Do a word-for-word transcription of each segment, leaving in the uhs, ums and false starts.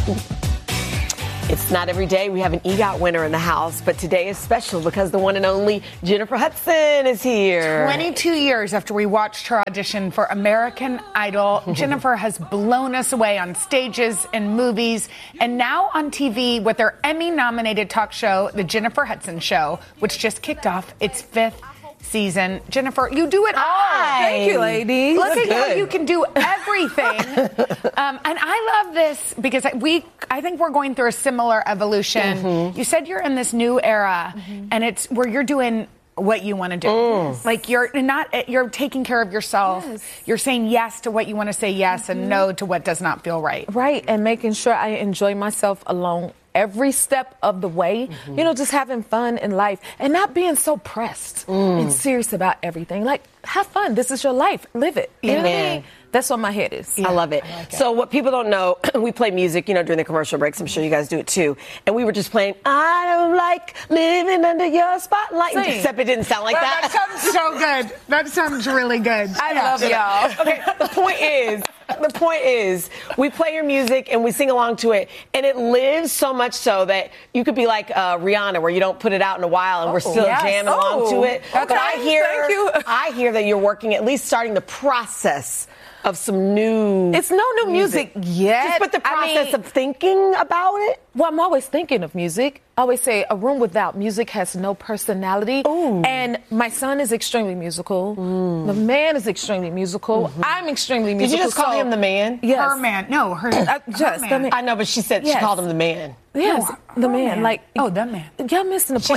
It's not every day we have an EGOT winner in the house, but today is special because the one and only Jennifer Hudson is here. twenty-two years after we watched her audition for American Idol, Jennifer has blown us away on stages and movies, and now on T V with her Emmy-nominated talk show, The Jennifer Hudson Show, which just kicked off its fifth season. Jennifer, you do it all. Hi. Thank you, ladies. Look at good. you. You can do everything. um, and I love this because we, I think we're going through a similar evolution. Mm-hmm. You said you're in this new era, mm-hmm. and it's where you're doing what you want to do. Mm. Like you're not, you're taking care of yourself. Yes. You're saying yes to what you want to say yes mm-hmm. and no to what does not feel right. Right. And making sure I enjoy myself along every step of the way, mm-hmm. you know, just having fun in life and not being so pressed mm. and serious about everything. Like, have fun. This is your life. Live it. You know what I mean? That's what my head is. Yeah, I love it. I like it. So what people don't know, we play music, you know, during the commercial breaks. I'm sure you guys do it too. And we were just playing, I don't like living under your spotlight. Sing. Except it didn't sound like well, that. That sounds so good. That sounds really good. I yeah. love y'all. Okay, the point is, the point is, we play your music and we sing along to it, and it lives so much so that you could be like uh, Rihanna, where you don't put it out in a while and oh, we're still yes. jamming oh, along to it. Okay, but I hear, thank you. I hear that you're working, at least starting the process of some new It's no new music, music yet. Just but the process I mean, of thinking about it. Well, I'm always thinking of music. I always say a room without music has no personality. Ooh. And my son is extremely musical. Mm. The man is extremely musical. Mm-hmm. I'm extremely musical. Did you just call so, him the man? Yes. Her man. No, her, uh, her just man. The man. I know, but she said yes. she called him the man. Yes, no, the man. man. Like oh, the man. Y'all missing the point.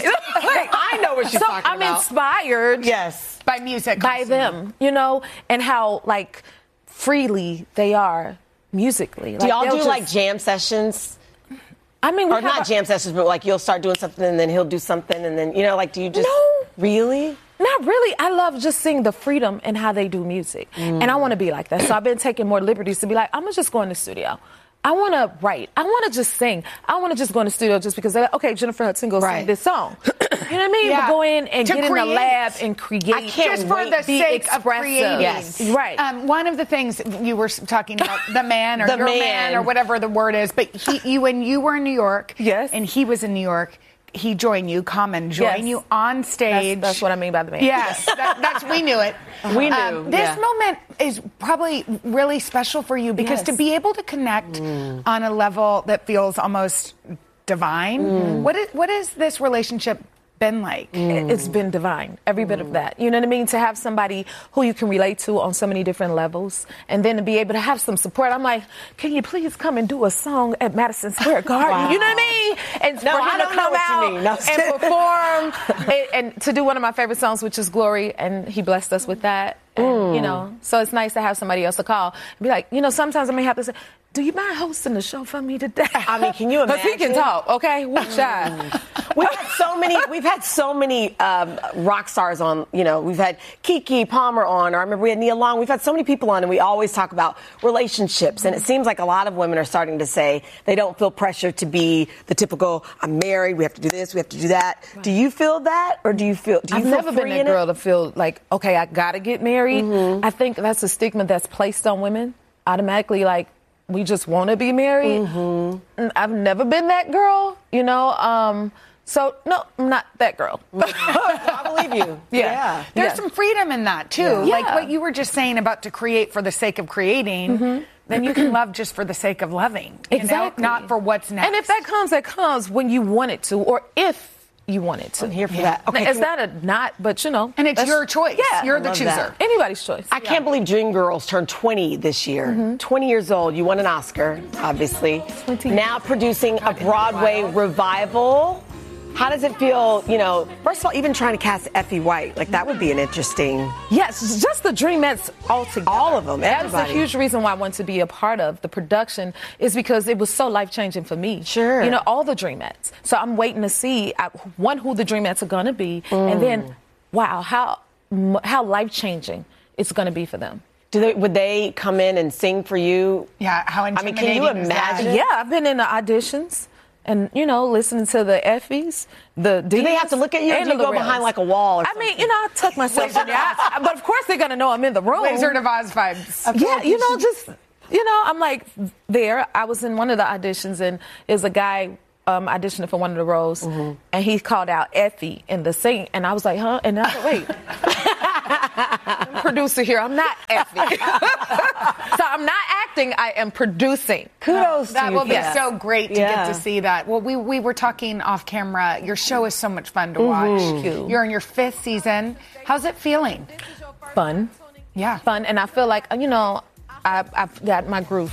I know what she's so talking I'm about. I'm inspired. Yes, by music, by them. You know, and how like freely they are musically. Do like, y'all do just, like jam sessions? I mean, we or not a, jam sessions, but like you'll start doing something and then he'll do something and then, you know, like do you just no, really? Not really. I love just seeing the freedom in how they do music. Mm. And I want to be like that. So I've been taking more liberties to be like, I'm going to just go in the studio. I want to write. I want to just sing. I want to just go in the studio just because, they're like, okay, Jennifer Hudson, go right. sing this song. You know what I mean? Yeah. But go in and to get create. in the lab and create. I can't just for wait. the Be sake expressive. of creating. Yes. Right. Um, one of the things you were talking about, the man or the your man. man or whatever the word is, but he, you, when you were in New York, yes. and he was in New York, he joined you, Common joined yes. you on stage. That's, that's what I mean by the man. Yes, that, that's we knew it. We knew. Um, this yeah. moment is probably really special for you because yes. to be able to connect mm. on a level that feels almost divine. Mm. What is what is this relationship been like? Mm. It's been divine, every mm. bit of that. You know what I mean? To have somebody who you can relate to on so many different levels, and then to be able to have some support. I'm like, can you please come and do a song at Madison Square Garden? Wow. You know what I mean? And no, for him I to don't come know what out you mean. No, and perform and, and to do one of my favorite songs, which is Glory, and he blessed us with that. And, mm. you know, so it's nice to have somebody else to call and be like, you know, sometimes I may have to say, do you mind hosting the show for me today? I mean, can you imagine? Because he can talk, okay? We'll try. We've had so many. We've had so many um, rock stars on. You know, we've had Kiki Palmer on, or I remember we had Nia Long. We've had so many people on, and we always talk about relationships. And it seems like a lot of women are starting to say they don't feel pressure to be the typical. I'm married. We have to do this. We have to do that. Right. Do you feel that, or do you feel? Do you I've feel never free been that girl it? to feel like, okay, I gotta get married. Mm-hmm. I think that's a stigma that's placed on women automatically, like. We just want to be married. Mm-hmm. I've never been that girl, you know. Um, so, no, I'm not that girl. I believe you. Yeah. yeah. There's yeah. some freedom in that, too. Yeah. Like Yeah. what you were just saying about to create for the sake of creating, mm-hmm. then you can love just for the sake of loving. You exactly. know? Not for what's next. And if that comes, that comes when you want it to, or if you want it to. I'm here for yeah. that. Okay, it's not a not, but you know. And it's your choice. Yeah. You're I the love chooser. that. Anybody's choice. I can't believe Dreamgirls turned twenty this year. Mm-hmm. twenty years old. You won an Oscar, obviously. twenty Now producing a Broadway revival. How does it feel, you know, first of all, even trying to cast Effie White, like that would be an interesting... Yes, just the Dreamettes all together. All of them, That's everybody. a huge reason why I want to be a part of the production is because it was so life-changing for me. Sure. You know, all the Dreamettes. So I'm waiting to see, uh, one, who the Dreamettes are going to be, mm. and then, wow, how how life-changing it's going to be for them. Do they, would they come in and sing for you? Yeah, how I mean, intimidating can you is that? imagine? Yeah, I've been in the auditions. And, you know, listening to the Effies, the Do they have to look at you, or do you go Lorels. behind like a wall or I something? mean, you know, I tuck myself in there. I, but, of course, they're going to know I'm in the room. Wizard of Oz vibes. Yeah, you know, just you know, I'm like there. I was in one of the auditions, and is a guy um, auditioning for one of the roles, mm-hmm. and he called out Effie in the scene, and I was like, huh? And I said, wait. Producer here. I'm not Effie. So I'm not acting. I am producing. Kudos that to you. will be Yeah. so great to Yeah. get to see that. Well, we we were talking off camera. Your show is so much fun to watch. Mm-hmm. You're in your fifth season. How's it feeling? Fun. Yeah. Fun. And I feel like, you know, I, I've got my groove.